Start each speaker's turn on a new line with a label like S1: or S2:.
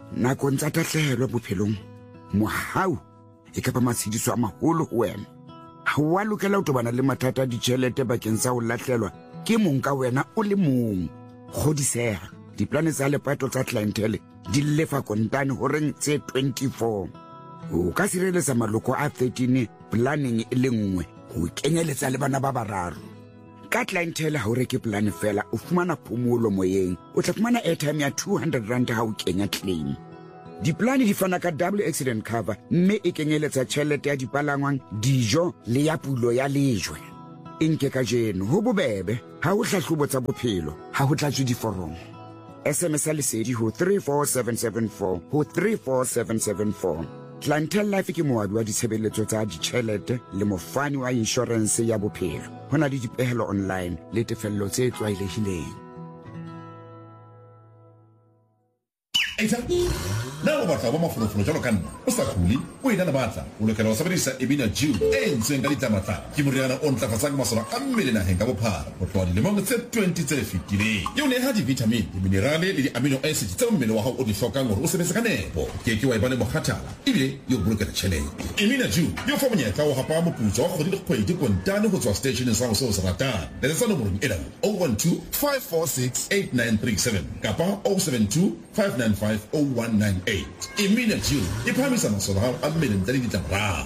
S1: nakong tsa tahlehelo bophelong mohau e ka ba matshediso a maholo ho wena. Ha wa lokela ho tobana le mathata a ditjhelete bakeng sa ho lahlelwa ke mong ka wena o le mong. Kgodiseha, diplane tsa lepato tsa clientele di lefa kontane horeng tse 24. O ka sireletsa maloko a 13 planning e le nngwe ho kenyeletsa le bana ba bararo. Ka clientele ha o reke plane fela o fumana phomolo moyeng, o tla fumana airtime ya 200 rand ha o kenya claim. Diplane di fana ka double accident cover mme e kenyeletsa tjhelete ya dipalangwang, dijo le ya pulo ya lejwe. Nke ka jeno ho bobebe ha o hlahlobo tsa bophelo ha ho tlatswe diforomo. SMS lesedi ho 34774 ho 34774. Clientele Life ke moabi wa ditshebeletso tsa ditjhelete le mofani wa insurance ya bophelo. Hona le dipehelo online le tefello tse tlwaelehileng.
S2: Eita, na o batla ba mafolofolo jalo ka nna o sa khuli o ina na batla o lokela ho sebedisa Emina Jew e ntsweng ka ditamata ke moriana o ntlafatsang masole a mmele naheng ka bophara ho tloha dilemong tse 20 tse fetileng. Yeo ne ha di-vitamin, di-minerale le di-amino acids tseo mmele wa hao o di hlokang hore o sebetse ka nepo. Ke wa eba le mokgathala ebile yo bolokela tjhelete. Emina Jew yo fa monyetla o hapa moputso wa kgwedi le kgwedi kontane ho tswa stationeng sa ho se o se ratang. Letsa nomorong ena 012 546 8937 kapa 072 595 0198. Emina Jew, iphamisa masolo hao a mmele ntle le ditlamorao.